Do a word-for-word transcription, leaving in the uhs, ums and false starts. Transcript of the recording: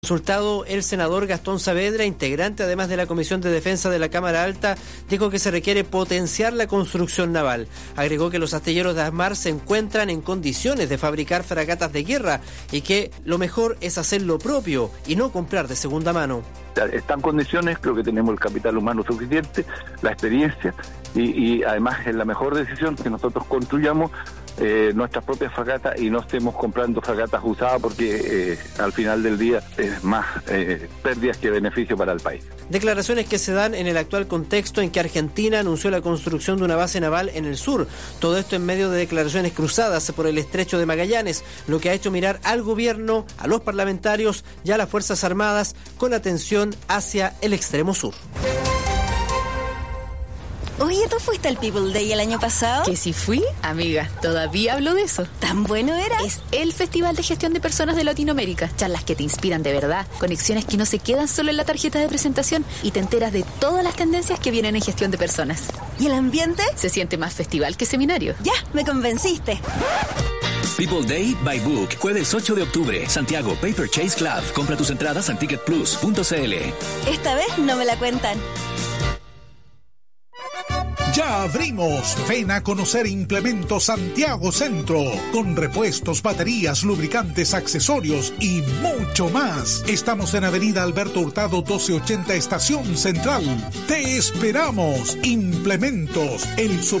Resultado, el senador Gastón Saavedra, integrante además de la Comisión de Defensa de la Cámara Alta, dijo que se requiere potenciar la construcción naval. Agregó que los astilleros de ASMAR se encuentran en condiciones de fabricar fragatas de guerra y que lo mejor es hacer lo propio y no comprar de segunda mano. Está en condiciones, creo que tenemos el capital humano suficiente, la experiencia y, y además es la mejor decisión que nosotros construyamos eh, nuestras propias fragatas y no estemos comprando fragatas usadas porque eh, al final del día es más eh, pérdidas que beneficio para el país. Declaraciones que se dan en el actual contexto en que Argentina anunció la construcción de una base naval en el sur. Todo esto en medio de declaraciones cruzadas por el estrecho de Magallanes, lo que ha hecho mirar al gobierno, a los parlamentarios y a las Fuerzas Armadas con atención hacia el extremo sur. Oye, ¿tú fuiste al People Day el año pasado? Que si fui, amiga, todavía hablo de eso. ¿Tan bueno era? Es el Festival de Gestión de Personas de Latinoamérica. Charlas que te inspiran de verdad, conexiones que no se quedan solo en la tarjeta de presentación y te enteras de todas las tendencias que vienen en gestión de personas. ¿Y el ambiente? Se siente más festival que seminario. Ya, me convenciste. People Day by Book, jueves ocho de octubre, Santiago, Paper Chase Club. Compra tus entradas en ticket plus punto c l. Esta vez no me la cuentan. Ya abrimos. Ven a conocer Implementos Santiago Centro, con repuestos, baterías, lubricantes, accesorios y mucho más. Estamos en Avenida Alberto Hurtado doce ochenta, Estación Central. Te esperamos. Implementos, el